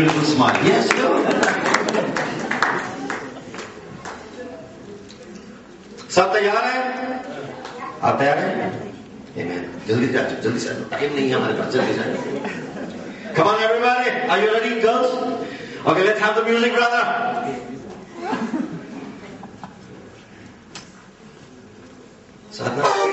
beautiful smile. Yes, go. सब तैयार है? आप तैयार हैं? Amen. जल्दी से जल्दी से टाइम नहीं है हमारे पास जल्दी से. Come on everybody, are you ready, girls? Okay, let's have the music, brother. Sadhana.